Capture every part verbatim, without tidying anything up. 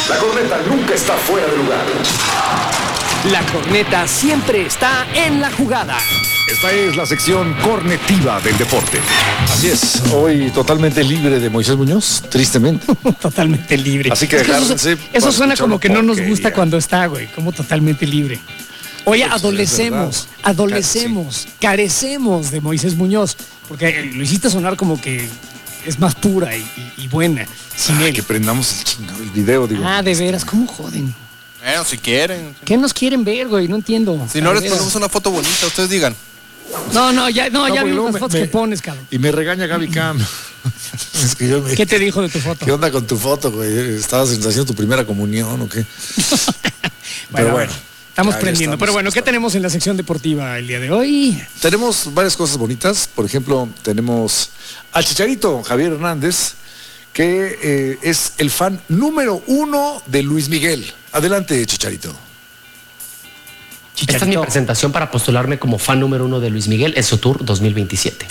La corneta nunca está fuera de lugar. La corneta siempre está en la jugada. Esta es la sección cornetiva del deporte. Así es, hoy totalmente libre de Moisés Muñoz, tristemente. Totalmente libre. Así que, es que agárrense. Eso, eso suena como que no nos porquería. gusta cuando está, güey, como totalmente libre. Oye, Pues, adolecemos, adolecemos, sí. carecemos de Moisés Muñoz, porque lo hiciste sonar como que es más pura y, y, y buena sin Ay, él. que prendamos el chingado, el video, digo. Ah, de veras, ¿cómo joden? Bueno, si quieren. ¿Qué nos quieren ver, güey? No entiendo. Si no A les veras. ponemos una foto bonita, ustedes digan. No, no, ya, no, No, ya porque vi luego las me- fotos me- que pones, cabrón. Y me regaña Gaby Cam. Es que yo me... ¿Qué te dijo de tu foto? ¿Qué onda con tu foto, güey? ¿Estabas haciendo tu primera comunión o qué? Pero bueno. Estamos ya- ya prendiendo. estamos, Pero bueno, ¿qué estamos. tenemos en la sección deportiva el día de hoy? Tenemos varias cosas bonitas. Por ejemplo, tenemos al Chicharito, Javier Hernández, que eh, es el fan número uno de Luis Miguel. Adelante, Chicharito. Esta es mi Chicharito. presentación para postularme como fan número uno de Luis Miguel en su tour dos mil veintisiete.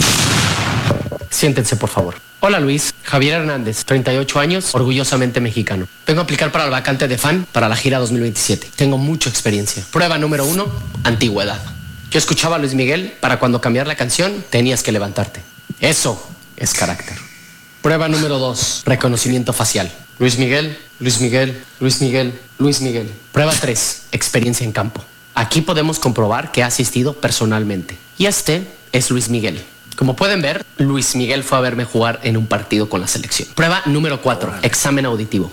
Siéntense, por favor. Hola, Luis. Javier Hernández, treinta y ocho años, orgullosamente mexicano. Vengo a aplicar para el vacante de fan para la gira dos mil veintisiete. Tengo mucha experiencia. Prueba número uno, antigüedad. Yo escuchaba a Luis Miguel para cuando cambiar la canción tenías que levantarte. Eso es carácter. Prueba número dos, reconocimiento facial. Luis Miguel, Luis Miguel, Luis Miguel, Luis Miguel. Prueba tres, experiencia en campo. Aquí podemos comprobar que ha asistido personalmente. Y este es Luis Miguel. Como pueden ver, Luis Miguel fue a verme jugar en un partido con la selección. Prueba número cuatro, examen auditivo.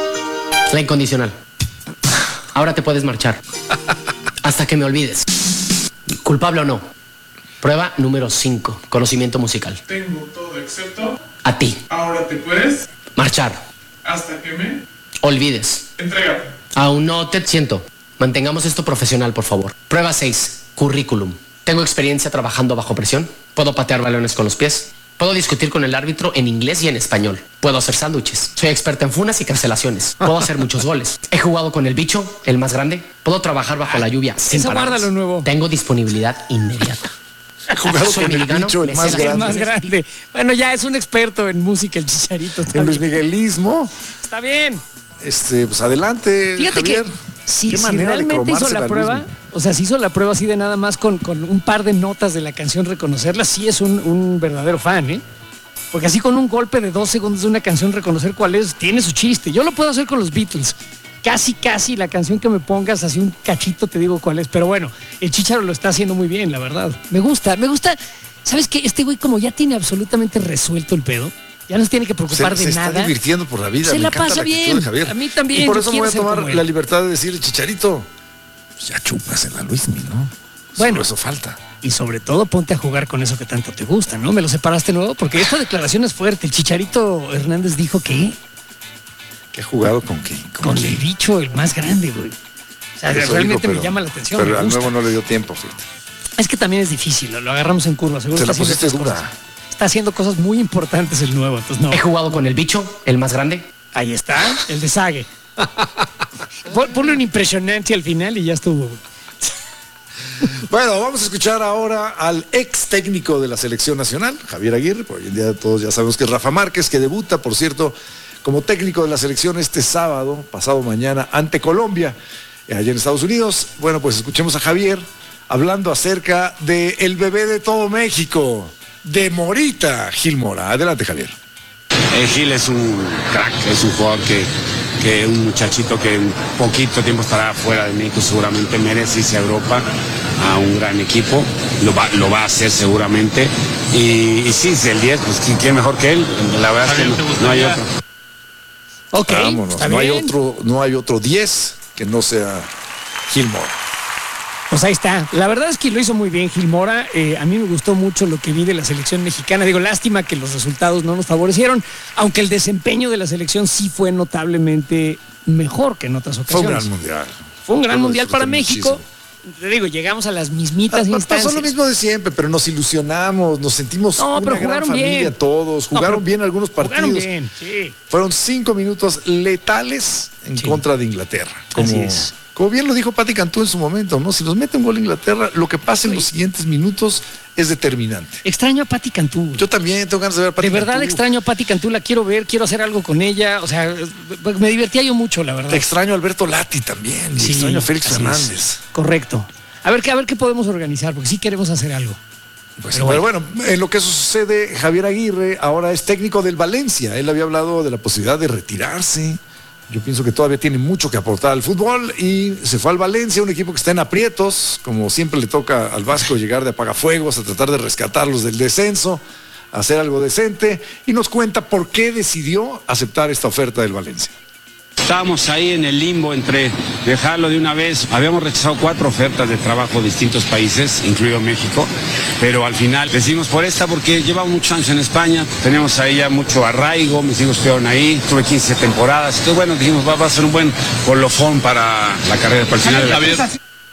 La incondicional. Ahora te puedes marchar. Hasta que me olvides. ¿Culpable o no? Prueba número cinco, conocimiento musical. Tengo todo excepto. A ti. Ahora te puedes. Marchar. Hasta que me Olvides. entregar. Aún no te siento. Mantengamos esto profesional, por favor. Prueba seis. Currículum. Tengo experiencia trabajando bajo presión. Puedo patear balones con los pies. Puedo discutir con el árbitro en inglés y en español. Puedo hacer sándwiches. Soy experta en funas y cancelaciones. Puedo hacer muchos goles. He jugado con el bicho, el más grande. Puedo trabajar bajo la lluvia sin Eso paraguas. guárdalo nuevo. Tengo disponibilidad inmediata. Ha jugado Soy con el mexicano, bicho, el me más sé la- El grande. más grande. Bueno, ya es un experto en música el Chicharito. Está En Luis bien. Miguelismo. Está bien. Este, pues adelante, Fíjate Javier. que si, Qué si manera de realmente hizo cromársela, la prueba, Luis. o sea, si hizo la prueba así de nada más con, con un par de notas de la canción, reconocerla, sí es un, un verdadero fan, ¿eh? Porque así con un golpe de dos segundos de una canción, reconocer cuál es, tiene su chiste. Yo lo puedo hacer con los Beatles. Casi, casi la canción que me pongas, así un cachito te digo cuál es. Pero bueno, el Chicharo lo está haciendo muy bien, la verdad. Me gusta, me gusta. ¿Sabes qué? Este güey como ya tiene absolutamente resuelto el pedo, ya no se tiene que preocupar se, de se nada. está divirtiendo por la vida. Se Me la encanta pasa actitud bien. de Javier. A mí también, Y por yo eso me quiero voy a ser tomar como él. la libertad de decir, Chicharito, pues ya chupas en la Luismi, ¿no? Bueno. Solo eso falta. Y sobre todo ponte a jugar con eso que tanto te gusta, ¿no? Me lo separaste nuevo porque esta declaración es fuerte. El Chicharito Hernández dijo que ¿Qué ha jugado con qué? con el bicho el más grande, güey. O sea, Eso realmente dijo, pero- me llama la atención. Pero me al gusta. nuevo no le dio tiempo, fíjate. Es que también es difícil, lo, lo agarramos en curva. Seguro Se la está haciendo pusiste otras dura. cosas. Está haciendo cosas muy importantes el nuevo, entonces no. He jugado con el bicho, el más grande. Ahí está, el de Sague. Pon- Ponle un impresionante al final y ya estuvo. güey. Bueno, vamos a escuchar ahora al ex técnico de la selección nacional, Javier Aguirre. Por hoy en día todos ya sabemos que es Rafa Márquez, que debuta, por cierto, como técnico de la selección este sábado, pasado mañana, ante Colombia, eh, allá en Estados Unidos. Bueno, pues escuchemos a Javier hablando acerca de el bebé de todo México, de Morita Gil Mora. Adelante, Javier. Eh, Gil es un crack, es un jugador que, que un muchachito que en poquito tiempo estará fuera de México, seguramente merece irse a Europa, a un gran equipo, lo va, lo va a hacer seguramente. Y, y sí, es el diez, pues ¿quién, quién mejor que él? La verdad es que no, no hay otro. Ok, Vámonos, está no hay bien. otro, no hay otro diez que no sea Gil Mora. Pues ahí está. La verdad es que lo hizo muy bien Gil Mora. Eh, a mí me gustó mucho lo que vi de la selección mexicana. Digo, lástima que los resultados no nos favorecieron, aunque el desempeño de la selección sí fue notablemente mejor que en otras Fue un ocasiones. gran mundial. Fue un gran Yo lo mundial para disfruté México. muchísimo. Te digo, llegamos a las mismitas Pa- pa- instancias. Pasó lo mismo de siempre, pero nos ilusionamos, nos sentimos No, una pero gran jugaron familia bien. todos, No, jugaron pero bien algunos partidos. Jugaron bien, sí. Fueron cinco minutos letales en Sí. contra de Inglaterra, como Así es. Como bien lo dijo Pati Cantú en su momento, ¿no? Si nos mete un gol Inglaterra, lo que pasa en los siguientes minutos es determinante. Extraño a Pati Cantú. Yo también tengo ganas de ver a Pati De verdad Cantú. extraño a Pati Cantú, la quiero ver, quiero hacer algo con ella. O sea, me divertía yo mucho, la verdad. Te extraño a Alberto Lati también. Y Sí, extraño a Félix así Fernández. es. Correcto. A ver, qué- a ver qué podemos organizar, porque sí queremos hacer algo. Pues, Pero pero bueno, en lo que sucede, Javier Aguirre ahora es técnico del Valencia. Él había hablado de la posibilidad de retirarse. Yo pienso que todavía tiene mucho que aportar al fútbol y se fue al Valencia, un equipo que está en aprietos, como siempre le toca al Vasco llegar de apagafuegos a tratar de rescatarlos del descenso, a hacer algo decente, y nos cuenta por qué decidió aceptar esta oferta del Valencia. Estábamos ahí en el limbo entre dejarlo de una vez. Habíamos rechazado cuatro ofertas de trabajo de distintos países, incluido México, pero al final decidimos por esta porque llevamos muchos años en España, tenemos ahí ya mucho arraigo, mis hijos estuvieron ahí, tuve quince temporadas, entonces bueno, dijimos va, va a ser un buen colofón para la carrera, para el final de la carrera.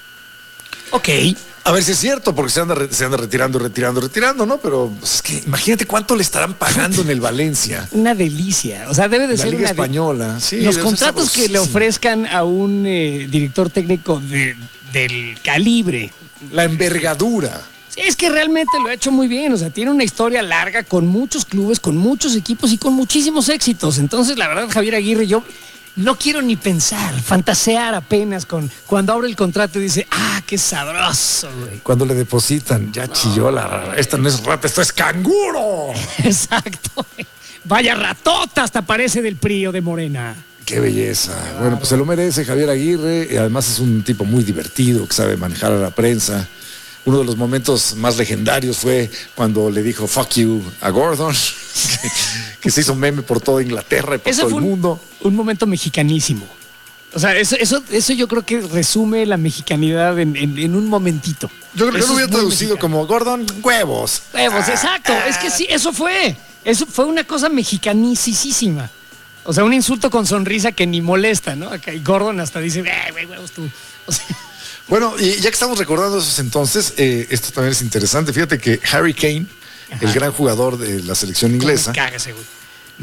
Ok. A ver si es cierto, porque se anda, re- se anda retirando, retirando, retirando, ¿no? Pero pues, es que imagínate cuánto le estarán pagando en el Valencia. Una delicia. O sea, debe de La ser Liga una de- Española. Sí, Los debe ser contratos que le sabrosísimo. ofrezcan a un eh, director técnico de- del calibre. La envergadura. Sí, es que realmente lo ha hecho muy bien. O sea, tiene una historia larga con muchos clubes, con muchos equipos y con muchísimos éxitos. Entonces, la verdad, Javier Aguirre, yo no quiero ni pensar, fantasear apenas con cuando abre el contrato y dice, ah, qué sabroso, güey. Cuando le depositan, ya chilló la rara. Esta no es rata, esto es canguro. Exacto. Vaya ratota, hasta parece del P R I o de Morena. Qué belleza. Bueno, pues se lo merece Javier Aguirre. Y además es un tipo muy divertido que sabe manejar a la prensa. Uno de los momentos más legendarios fue cuando le dijo fuck you a Gordon, que, que se hizo meme por toda Inglaterra y por Ese todo fue el un, mundo. un momento mexicanísimo. O sea, eso, eso, eso yo creo que resume la mexicanidad en, en- en un momentito. Yo creo que Eso lo hubiera es muy traducido mexicano. como Gordon, huevos. Huevos, exacto. Es que sí, eso fue. Eso fue una cosa mexicanicísima. O sea, un insulto con sonrisa que ni molesta, ¿no? Acá, y Gordon hasta dice, eh, güey, huevos tú. O sea, Bueno, y ya que estamos recordando esos entonces, eh, esto también es interesante. Fíjate que Harry Kane, el gran jugador de la selección inglesa. cágase, güey.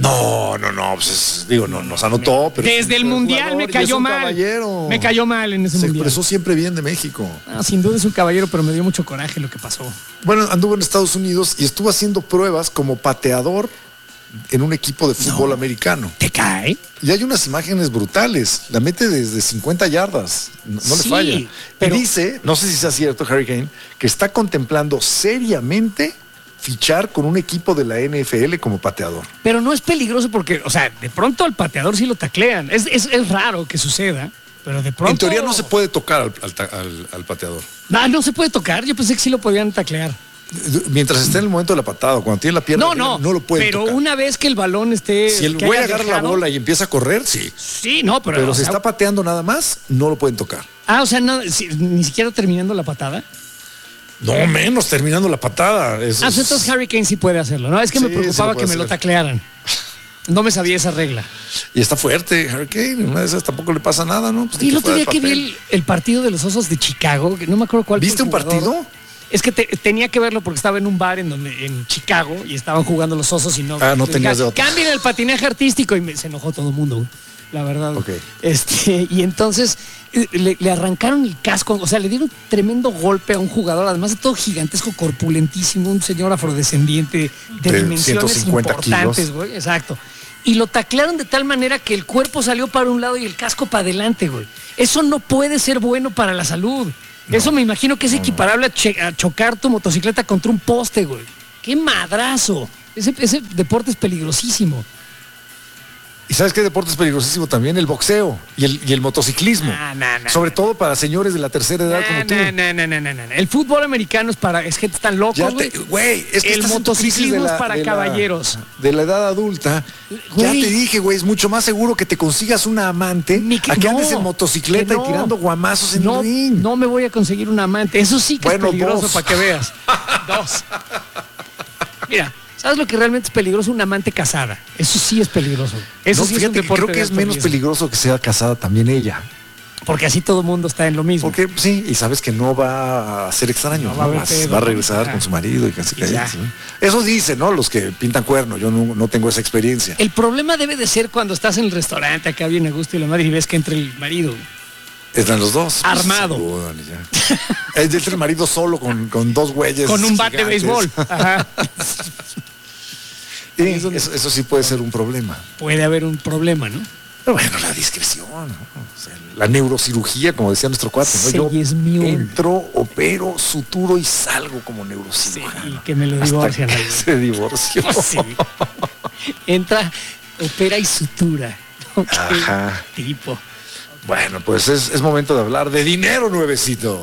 No, no, no, pues es- digo, no, nos anotó, pero. Desde el es un mundial jugador me y es cayó un mal. caballero. Me cayó mal en ese Se mundial. expresó siempre bien de México. Ah, sin duda es un caballero, pero me dio mucho coraje lo que pasó. Bueno, anduvo en Estados Unidos y estuvo haciendo pruebas como pateador en un equipo de fútbol americano. ¿Te cae? Y hay unas imágenes brutales. La mete desde cincuenta yardas. No, no Sí, le falla. pero- Y dice, no sé si sea cierto, Harry Kane, que está contemplando seriamente fichar con un equipo de la N F L como pateador. Pero no es peligroso porque, o sea, de pronto al pateador sí lo taclean. Es, es, es raro que suceda, pero de pronto... En teoría no se puede tocar al, al ta- al- al pateador. No, no se puede tocar. Yo pensé que sí lo podían taclear. Mientras esté en el momento de la patada, cuando tiene la pierna No, arriba, no. no lo puede Pero tocar. una vez que el balón esté... Si el que güey haya agarra la dejado- bola y empieza a correr, sí. Sí, no, pero... Pero o si sea, está pateando nada más, no lo pueden tocar. Ah, o sea, no, si- ni siquiera terminando la patada. No menos terminando la patada. Eso Ah, es- pues entonces Harry Kane sí puede hacerlo, ¿no? Es que me Sí, preocupaba sí lo puede que me lo hacer. taclearan. No me sabía esa regla. Y está fuerte, Harry Kane. En una de esas tampoco le pasa nada, ¿no? Pues Y ni el que otro fuera día de que vi papel. el, el partido de los Osos de Chicago, que no me acuerdo cuál fue ¿Viste el un jugador. partido? Es que te- tenía que verlo porque estaba en un bar en donde en Chicago y estaban jugando los Osos y no. Ah, no tenías de otra. Cambien el patinaje artístico y me- se enojó todo el mundo, güey, la verdad. Ok. Este, y entonces eh, le, le arrancaron el casco, o sea, le dieron un tremendo golpe a un jugador, además de todo gigantesco, corpulentísimo, un señor afrodescendiente de, De dimensiones ciento cincuenta importantes, kilos. güey, exacto. Y lo taclearon de tal manera que el cuerpo salió para un lado y el casco para adelante, güey. Eso no puede ser bueno para la salud. Eso me imagino que es equiparable a, che- a chocar tu motocicleta contra un poste, güey. ¡Qué madrazo! Ese, ese deporte es peligrosísimo. ¿Y sabes qué deporte es peligrosísimo también? El boxeo y el, y el motociclismo. No, no, no, Sobre todo para señores de la tercera edad como tú. No, no, no, no, no, no. El fútbol americano es para es gente tan loco, Ya güey. te- güey, es que El estás en tu crisis motociclismo de la- es para de la- caballeros. de la edad adulta. Ya Güey. te dije, güey, es mucho más seguro que te consigas una amante Ni que- a que no, andes en motocicleta que no. y tirando guamazos en no, el ring. no me voy a conseguir un amante. Eso sí que Bueno, es peligroso dos. para que veas. Dos. Mira, ¿sabes lo que realmente es peligroso? Una amante casada. Eso sí es peligroso. Eso No, sí es un fíjate que deporte creo que de es alto menos riesgo. peligroso que sea casada también ella. Porque así todo el mundo está en lo mismo. Porque sí, y sabes que no va a ser extraño, No ¿no? va a haber Vas- pedo, va a ¿no? regresar Ajá. con su marido y casi Y ya. ¿sí? Eso dicen, ¿no? Los que pintan cuerno, yo no, no tengo esa experiencia. El problema debe de ser cuando estás en el restaurante acá bien a gusto y la madre y ves que entra el marido. Están los dos. Armado. Pues, ya. Es del marido solo con, con dos güeyes. Con un bate de béisbol. Ajá. Y eso, eso sí puede ser un problema. Puede haber un problema, ¿no? Pero bueno, la discreción, ¿no? O sea, la neurocirugía, como decía nuestro cuate, ¿no? Yo entro, opero, suturo y salgo como neurocirujano. Sí, y que me lo divorcian. Hasta que se divorció. Sí. Entra, opera y sutura. Okay. Ajá. Tipo. Bueno, pues es, es momento de hablar de dinero, nuevecito.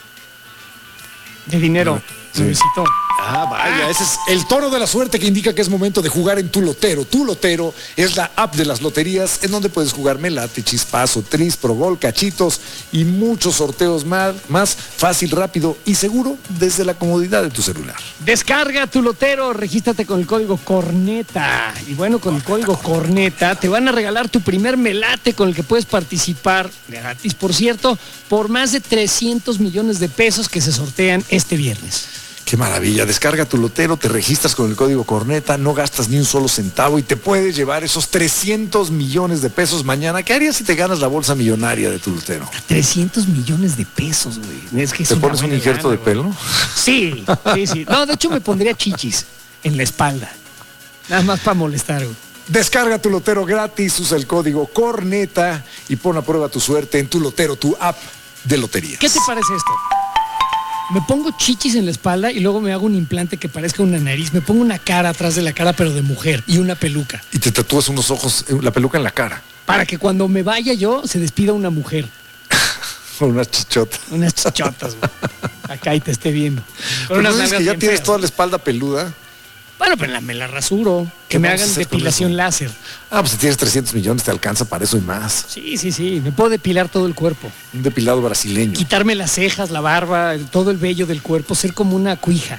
De dinero, sí. Nuevecito. Ah, vaya, ese es el tono de la suerte que indica que es momento de jugar en Tu Lotero. Tu Lotero es la app de las loterías en donde puedes jugar Melate, Chispazo, Tris, Pro Gol, Cachitos y muchos sorteos más, más fácil, rápido y seguro desde la comodidad de tu celular. Descarga Tu Lotero, regístrate con el código Corneta. Y bueno, con el código Corneta te van a regalar tu primer Melate con el que puedes participar gratis, por cierto, por más de trescientos millones de pesos que se sortean este viernes. Qué maravilla, descarga Tu Lotero, te registras con el código Corneta, no gastas ni un solo centavo y te puedes llevar esos trescientos millones de pesos mañana. ¿Qué harías si te ganas la bolsa millonaria de Tu Lotero? trescientos millones de pesos, güey. Es que es ¿Te pones un injerto de pelo? Sí, sí, sí. No, de hecho me pondría chichis en la espalda. Nada más para molestar, güey. Descarga Tu Lotero gratis, usa el código Corneta y pon a prueba tu suerte en Tu Lotero, tu app de loterías. ¿Qué te parece esto? Me pongo chichis en la espalda y luego me hago un implante que parezca una nariz. Me pongo una cara atrás de la cara, pero de mujer, y una peluca. Y te tatúas unos ojos, la peluca en la cara. Para que cuando me vaya yo, se despida una mujer. Con unas chichotas. Unas chichotas, güey. Acá y te esté viendo. Con Pero unas no dices nalgas que ya bien tienes feas. toda la espalda peluda. Bueno, pues la, me la rasuro. Que me vamos a hagan hacer con depilación eso? láser. Ah, pues si tienes trescientos millones te alcanza para eso y más. Sí, sí, sí. Me puedo depilar todo el cuerpo. Un depilado brasileño. Quitarme las cejas, la barba, el- todo el vello del cuerpo, ser como una cuija.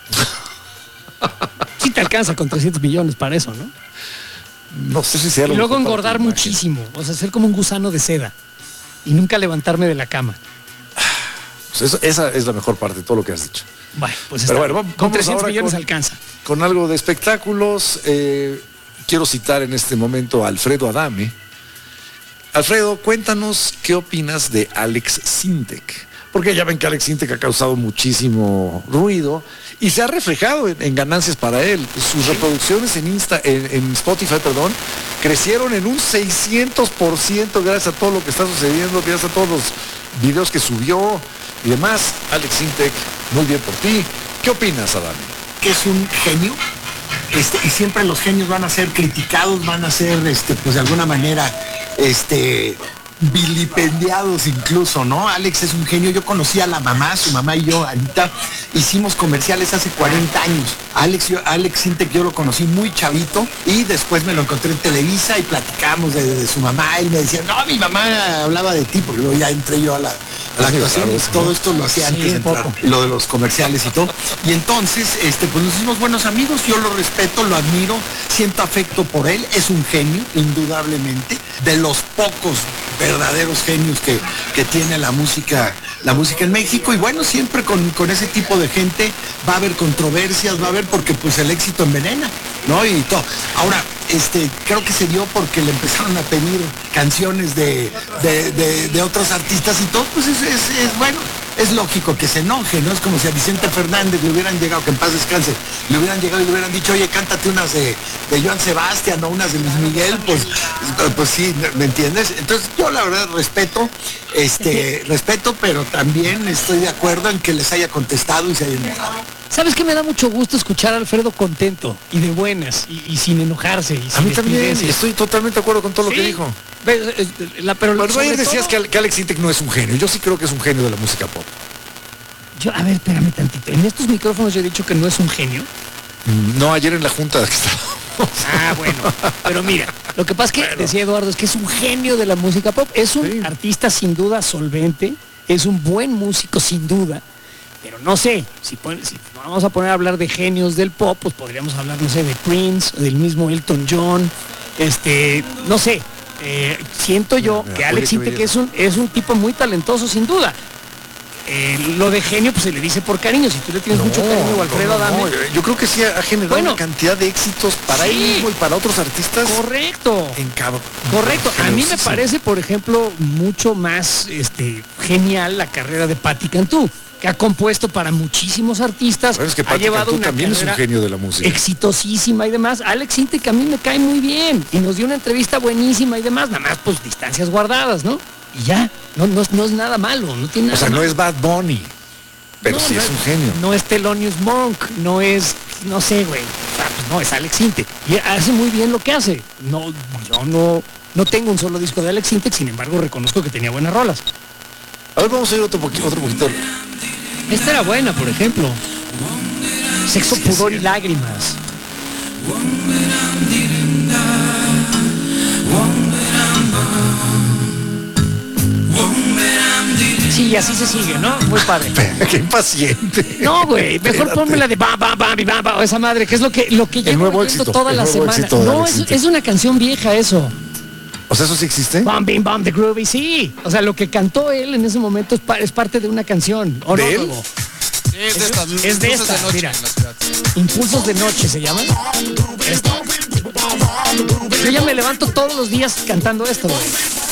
Sí te alcanza con trescientos millones para eso, ¿no? No sé si sea lo Y luego mejor para engordar tu imagen. muchísimo. O sea, ser como un gusano de seda. Y nunca levantarme de la cama. Pues eso- esa es la mejor parte de todo lo que has dicho. Bueno, pues Pero está bueno, bien. vamos Con trescientos ahora millones con- alcanza. Con algo de espectáculos, eh, quiero citar en este momento a Alfredo Adame. Alfredo, cuéntanos qué opinas de Alex Sintek. Porque ya ven que Alex Sintek ha causado muchísimo ruido y se ha reflejado en, en ganancias para él. Sus reproducciones en, Insta, en, en Spotify, perdón, crecieron en un seiscientos por ciento gracias a todo lo que está sucediendo, gracias a todos los videos que subió y demás. Alex Sintek, muy bien por ti. ¿Qué opinas, Adame? Que es un genio, este, y siempre los genios van a ser criticados, van a ser, este, pues de alguna manera, este, vilipendiados incluso, ¿no? Alex es un genio. Yo conocí a la mamá, su mamá y yo, Anita, hicimos comerciales hace cuarenta años. Alex, yo, Alex Sintek yo lo conocí muy chavito y después me lo encontré en Televisa y platicamos de, de su mamá. Él me decía, no, mi mamá hablaba de ti, porque luego ya entré yo a la, a la Sí, actuación. claro, Y sí. todo esto lo hacía antes Sí, de entrar, poco. lo de los comerciales y todo. Y entonces, este, pues nos hicimos buenos amigos, yo lo respeto, lo admiro, siento afecto por él, es un genio, indudablemente, de los pocos verdaderos genios que, que tiene la música, la música en México. Y bueno, siempre con, con ese tipo de gente va a haber controversias, va a haber, porque pues el éxito envenena, ¿no? Y todo. Ahora, este, creo que se dio porque le empezaron a pedir canciones de, de, de- de otros artistas y todo, pues es, es- es, bueno, es lógico que se enoje, ¿no? Es como si a Vicente Fernández le hubieran llegado, que en paz descanse, le hubieran llegado y le hubieran dicho, oye, cántate unas de, de Joan Sebastián o unas de Luis Miguel, pues, pues sí, ¿me entiendes? Entonces yo la verdad respeto, este, respeto, pero también estoy de acuerdo en que les haya contestado y se haya enojado. ¿Sabes qué? Me da mucho gusto escuchar a Alfredo contento y de buenas y, y sin enojarse. Y A sin mí también, estupideces. estoy totalmente de acuerdo con todo lo que Sí. dijo. Ve, eh, la- pero Pero sobre ayer decías todo- que, Al- que Alex Sintek no es un genio. Yo sí creo que es un genio de la música pop. Yo, a ver, espérame tantito. En estos micrófonos yo he dicho que no es un genio. No, ayer en la junta que estábamos. Ah, bueno. Pero mira, lo que pasa es que, decía Eduardo, es que es un genio de la música pop. Es un Sí. artista sin duda solvente, es un buen músico sin duda. Pero no sé, si, pon- si vamos a poner a hablar de genios del pop, pues podríamos hablar, no sé, de Prince, del mismo Elton John, este, no sé. eh, siento yo Mira, que oye, Alex qué Sintek belleza. es un, es un tipo muy talentoso sin duda. Eh, lo de genio, pues se le dice por cariño. Si tú le tienes mucho cariño a Alfredo no, no, Adame. no, yo creo que sí ha generado Bueno, una cantidad de éxitos para sí. él mismo y para otros artistas. Correcto. En cabo. Correcto. A mí me Generosísimo. parece, por ejemplo, mucho más este, genial la carrera de Patti Cantú, que ha compuesto para muchísimos artistas. Bueno, es que ha Patti llevado Cantú una también es un carrera genio de la música. exitosísima y demás. Alex Intec que a mí me cae muy bien y nos dio una entrevista buenísima y demás. Nada más, pues, distancias guardadas, ¿no? Y ya, no, no, es- no es nada malo, no tiene O nada sea, no malo. es Bad Bunny, pero No, sí no es un genio. No es Thelonious Monk, no es, no sé, güey. O sea, pues no, es Alex Intec. Y hace muy bien lo que hace. No, yo no, no tengo un solo disco de Alex Intec, sin embargo reconozco que tenía buenas rolas. A ver, vamos a ir otro poquito, otro poquito. Esta era buena, por ejemplo. Sexo, pudor y lágrimas. Sí, y así se sigue, ¿no? Muy padre. Qué impaciente. No, güey, mejor Espérate. ponme la de bam, bam, bam, bam, bam, esa madre, que es lo que, lo que llevo nuevo oyendo éxito, toda el la nuevo semana. éxito de No, Alex es, Intec. es una canción vieja eso. O sea, ¿eso sí existe? Bam, bim, bam, the groovy, sí. O sea, lo que cantó él en ese momento es, pa- es parte de una canción. ¿O no, ¿De él? Hugo? Sí, es de estas. Es de luces esta, noche mira. en la ciudad. Impulsos de noche se llama. Esta. Yo ya me levanto todos los días cantando esto, güey.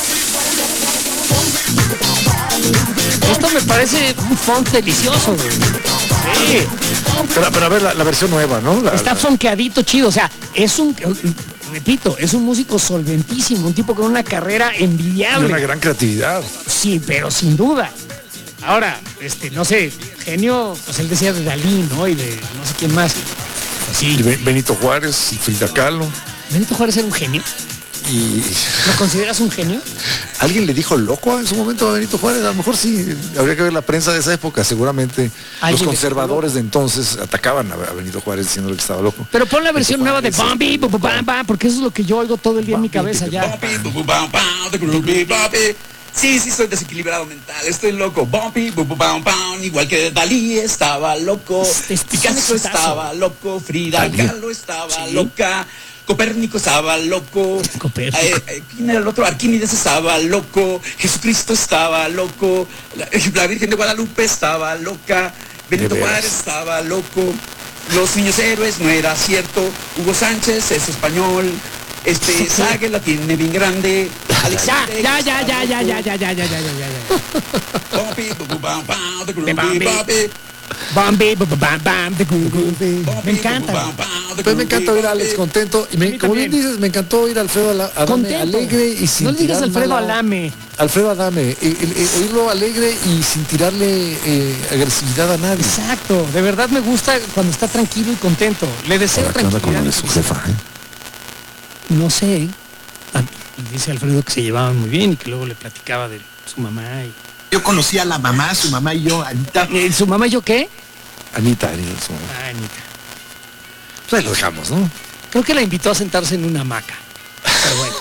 Esto me parece un funk delicioso, güey. Sí. Pero, pero a ver, la, la versión nueva, ¿no? La- Está la- fonqueadito chido. O sea, es un, repito, es un músico solventísimo, un tipo con una carrera y envidiable. una gran creatividad. Sí, pero sin duda. Ahora, este, no sé, genio, pues él decía de Dalí, ¿no? Y de no sé quién más. Pues Y sí, Be- Benito Juárez y Frida Kahlo. Benito Juárez era un genio. Y ¿Lo consideras un genio? alguien le dijo loco en su momento a Benito Juárez. A lo mejor sí, habría que ver la prensa de esa época. Seguramente los ¿Alguien le conservadores de entonces atacaban a a Benito Juárez diciéndole que estaba loco. Pero pon la versión nueva de Juárez, Bambi, bu- bu- bam, bam, porque eso es lo que yo oigo todo el día en mi cabeza ya. Bumpy, bu- bu- bam, bam, the groovy, bumpy. Sí, sí, soy desequilibrado mental, estoy loco. Bumpy, bu- bu- bam, bam, igual que Dalí estaba loco, Este- este Picasso es un hitazo. estaba loco, Frida Dalí. Kahlo estaba loca, Copérnico estaba loco, Copérnico. eh, eh, ¿quién era el otro? Arquímedes estaba loco, Jesucristo estaba loco, la, la Virgen de Guadalupe estaba loca, Benito De veras. Juárez estaba loco, los niños héroes no era cierto, Hugo Sánchez es español, este Sague la tiene bien grande, Alex Ya, Intec ya, ya, estaba ya, ya, loco, ya, ya, ya, ya, ya, ya, ya. Bumpy, bu- bu- bam, bam, the De groovy, Bambi. bumpy. Bambi, bu- bu- bam, bam, the groove, groove. Bumpy, Me encanta. bu- bu- bam, bam, the Pues me encanta groovy, oír a Alex bumpy. contento. Y A me, mí como bien también. dices, me encantó oír a Alfredo Ala- Adame Contento. alegre y sin No le digas tirar Alfredo mala- Alame. Alfredo Adame, el- el- el oírlo alegre y sin tirarle eh, agresividad a nadie. Exacto, de verdad me gusta cuando está tranquilo y contento. Le deseo Ahora, ¿qué onda con tranquilidad. él es su jefa, eh? No sé. Ah, dice Alfredo que se llevaban muy bien y que luego le platicaba de su mamá. Y... Yo conocí a la mamá, su mamá y yo, Anita. Eh, ¿Su mamá y yo qué? Anita, Anita, su mamá. Ah, Anita. Pues ahí lo dejamos, ¿no? Creo que la invitó a sentarse en una hamaca. Pero bueno.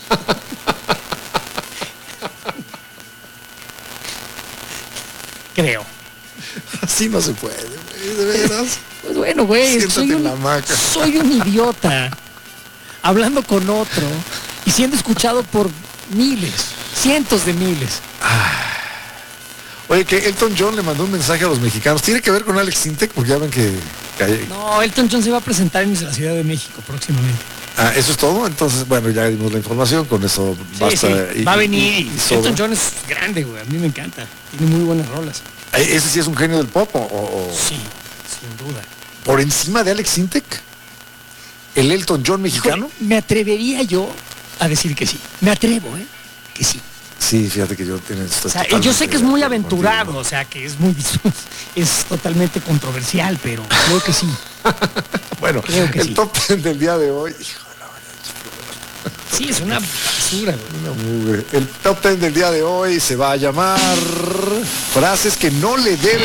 Creo. Así no se puede, güey, de veras. Pues bueno, güey, Siéntate soy en un, la hamaca. soy un idiota. Hablando con otro y siendo escuchado por miles, cientos de miles. Oye, que Elton John le mandó un mensaje a los mexicanos. ¿Tiene que ver con Alex Intec? Porque ya ven que... que hay- No, Elton John se va a presentar en la Ciudad de México próximamente. Ah, ¿eso es todo? Entonces, bueno, ya dimos la información. Con eso Sí, basta. sí, y- va a y- venir. y- y sobra. Elton John es grande, güey. A mí me encanta. Tiene muy buenas rolas. Eh, ¿Ese sí es un genio del pop o, o- o Sí, sin duda. por encima de Alex Intec? ¿El Elton John mexicano? Me atrevería yo a decir que sí. Me atrevo, ¿eh? Que sí. Sí, fíjate que yo tiene esto. O sea, yo sé que es muy aventurado, o sea, que es muy es totalmente controversial, pero creo que sí. Bueno, creo que el sí. top ten del día de hoy. Hijo Sí, es una basura, güey. de la mugre. El top ten del día de hoy se va a llamar frases que no le deben